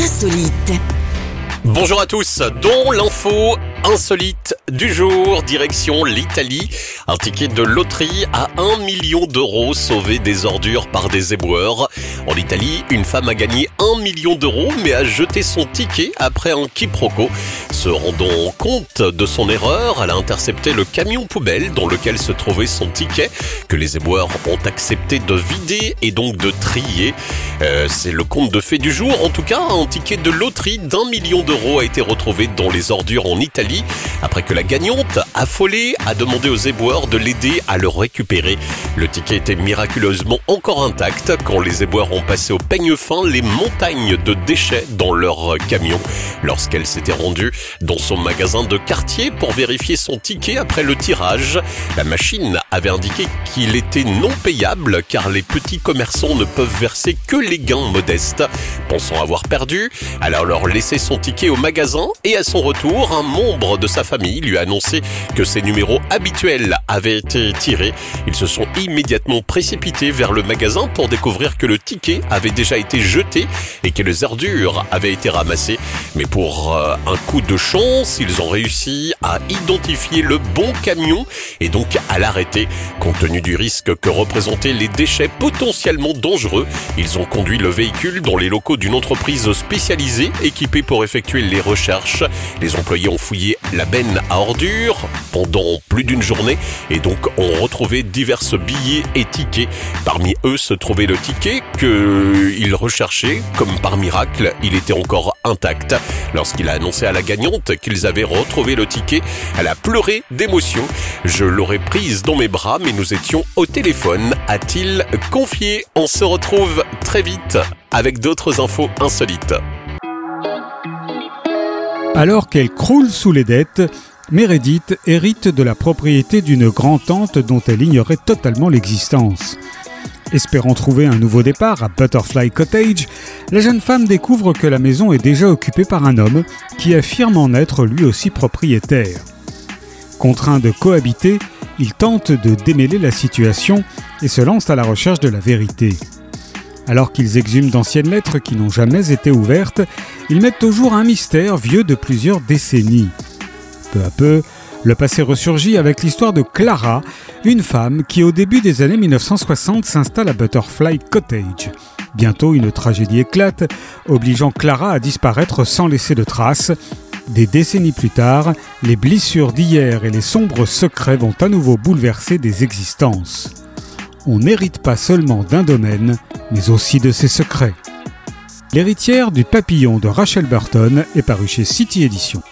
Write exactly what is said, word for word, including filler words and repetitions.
insolite. Bonjour à tous, dont l'info insolite du jour, direction l'Italie. Un ticket de loterie à un million d'euros sauvé des ordures par des éboueurs. En Italie, une femme a gagné un million d'euros mais a jeté son ticket après un quiproquo. Se rendant compte de son erreur, elle a intercepté le camion poubelle dans lequel se trouvait son ticket, que les éboueurs ont accepté de vider et donc de trier. Euh, c'est le conte de fées du jour. En tout cas, un ticket de loterie d'un million d'euros a été retrouvé dans les ordures en Italie, après que la gagnante, affolée, a demandé aux éboueurs de l'aider à le récupérer. Le ticket était miraculeusement encore intact quand les éboueurs ont passé au peigne fin les montagnes de déchets dans leur camion. Lorsqu'elle s'était rendue dans son magasin de quartier pour vérifier son ticket après le tirage, la machine avait indiqué qu'il était non payable car les petits commerçants ne peuvent verser que les gains modestes. Pensant avoir perdu, elle a alors laissé son ticket au magasin et à son retour, un membre de sa famille lui a annoncé que ses numéros habituels avaient été tirés. Ils se sont immédiatement précipités vers le magasin pour découvrir que le ticket avait déjà été jeté et que les ordures avaient été ramassées. Mais pour euh, un coup de chance, ils ont réussi à identifier le bon camion et donc à l'arrêter. Compte tenu du risque que représentaient les déchets potentiellement dangereux, ils ont conduit le véhicule dans les locaux d'une entreprise spécialisée équipée pour effectuer les recherches. Les employés ont fouillé la benne à ordures pendant plus d'une journée et donc ont retrouvé divers billets et tickets. Parmi eux se trouvait le ticket qu'ils recherchaient. Comme par miracle, il était encore intact. Lorsqu'il a annoncé à la gagnante qu'ils avaient retrouvé le ticket, elle a pleuré d'émotion. « Je l'aurais prise dans mes bras, mais nous étions au téléphone », a-t-il confié. On se retrouve très vite avec d'autres infos insolites. Alors qu'elle croule sous les dettes, Meredith hérite de la propriété d'une grand-tante dont elle ignorait totalement l'existence. Espérant trouver un nouveau départ à Butterfly Cottage, la jeune femme découvre que la maison est déjà occupée par un homme qui affirme en être lui aussi propriétaire. Contraint de cohabiter, il tente de démêler la situation et se lance à la recherche de la vérité. Alors qu'ils exhument d'anciennes lettres qui n'ont jamais été ouvertes, ils mettent au jour un mystère vieux de plusieurs décennies. Peu à peu, le passé ressurgit avec l'histoire de Clara, une femme qui au début des années mille neuf cent soixante s'installe à Butterfly Cottage. Bientôt, une tragédie éclate, obligeant Clara à disparaître sans laisser de traces. Des décennies plus tard, les blessures d'hier et les sombres secrets vont à nouveau bouleverser des existences. On n'hérite pas seulement d'un domaine, mais aussi de ses secrets. L'héritière du papillon de Rachel Burton est parue chez City Éditions.